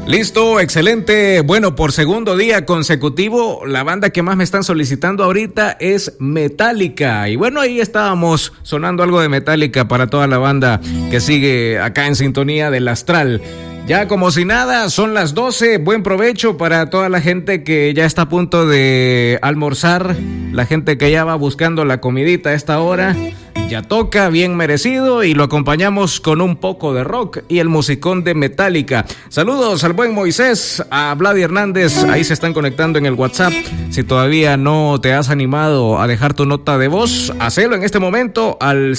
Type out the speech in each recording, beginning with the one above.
Listo, excelente. Bueno, por segundo día consecutivo, la banda que más me están solicitando ahorita es Metallica. Y bueno, ahí estábamos sonando algo de Metallica para toda la banda que sigue acá en sintonía del Astral. Ya como si nada, son las 12, buen provecho para toda la gente que ya está a punto de almorzar, la gente que ya va buscando la comidita a esta hora. Ya toca, bien merecido, y lo acompañamos con un poco de rock y el musicón de Metallica. Saludos al buen Moisés, a Vladi Hernández, ahí se están conectando en el WhatsApp. Si todavía no te has animado a dejar tu nota de voz, hacelo en este momento al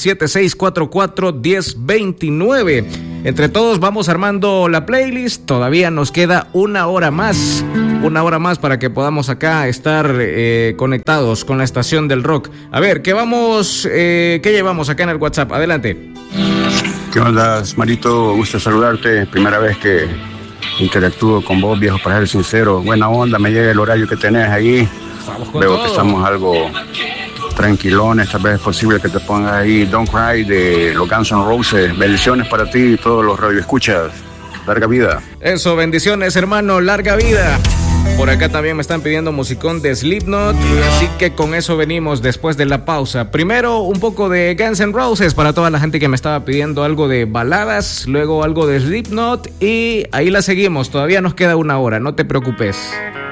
7644-1029. Entre todos vamos armando la playlist, todavía nos queda una hora más para que podamos acá estar conectados con la estación del rock. A ver, ¿qué llevamos acá en el WhatsApp? Adelante. ¿Qué onda, Marito? Gusto saludarte. Primera vez que interactúo con vos, viejo, para ser sincero. Buena onda, me llega el horario que tenés ahí. Veo todo. Que estamos algo tranquilones, tal vez es posible que te pongas ahí Don't Cry de los Guns N' Roses. Bendiciones para ti y todos los radioescuchas. Larga vida. Eso, bendiciones, hermano, larga vida. Por acá también me están pidiendo musicón de Slipknot, así que con eso venimos después de la pausa. Primero un poco de Guns N' Roses para toda la gente que me estaba pidiendo algo de baladas, luego algo de Slipknot y ahí la seguimos, todavía nos queda una hora, no te preocupes.